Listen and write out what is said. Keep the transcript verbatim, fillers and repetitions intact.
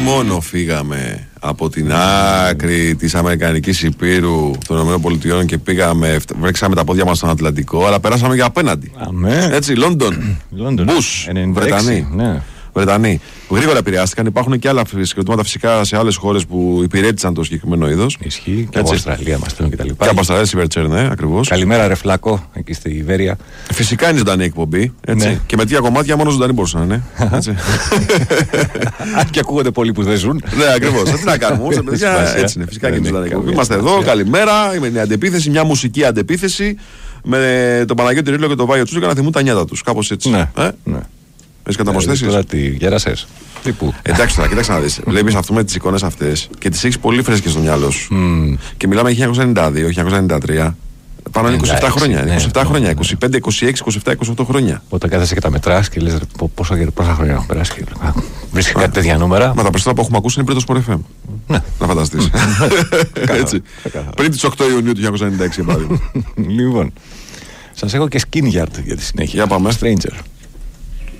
μόνο φύγαμε από την άκρη της Αμερικανικής Υπήρου των ΗΠΑ και πήγαμε, βρέξαμε τα πόδια μας στον Ατλαντικό, αλλά περάσαμε και απέναντι. Αμέ. Έτσι, Λόντον, Μπούς, Βρετανοί. Ναι. Βρετανοί. Γρήγορα επηρεάστηκαν. Υπάρχουν και άλλα συγκροτήματα φυσικά σε άλλες χώρες που υπηρέτησαν το συγκεκριμένο είδος. Ισχύει. Και από Αυστραλία μας στέλνουν κτλ. Και από Αυστραλία, Σιβερτσέρ, ναι, ακριβώς. Καλημέρα, ρε Φλακό, εκεί στη Ιβέρεια. Φυσικά είναι ζωντανή εκπομπή. Έτσι. Ναι. Και με τρία κομμάτια μόνο ζωντανή μπορούσαν να είναι. Αν και ακούγονται πολλοί που δεν ζουν. Ναι, ακριβώς. Τι να κάνουμε. Έτσι είναι. Φυσικά και είναι ζωντανή εκπομπή. Είμαστε εδώ. Καλημέρα. Είμαι μια αντεπίθεση, μια μουσική αντεπίθεση με τον Παναγιώτη Ρίλο και τον Βάιο Τσούτσο για να θυμούν τα νιάτα τους. Κάπως έτσι. Ναι. Έχεις καταπροσθέσεις? Τώρα τι, γέρασες. Τύπου. Εντάξει τώρα, κοίταξε να δεις. Βλέπεις αυτό με τις εικόνες αυτές και τις έχεις πολύ φρέσκες στο μυαλό σου. Mm. Και μιλάμε για χίλια εννιακόσια ενενήντα δύο, χίλια εννιακόσια ενενήντα τρία. Πάνω είναι είκοσι επτά χρόνια. Ναι, είκοσι επτά ναι, χρόνια. ναι. είκοσι πέντε, είκοσι έξι, είκοσι επτά, είκοσι οκτώ χρόνια. Όταν κάθεσαι και τα μετράς και λες πόσα, πόσα χρόνια έχουν περάσει. Βρίσκει κάτι τέτοια νούμερα. Μα τα περισσότερα που έχουμε ακούσει είναι πριν το Sport εφ εμ. Ναι. Να φανταστείς. Έτσι. Πριν τις οκτώ Ιουνίου του χίλια εννιακόσια ενενήντα έξι, για παράδειγμα. Λοιπόν, σας έχω και Skin Yard για τη συνέχεια. Για πάμε. Stranger.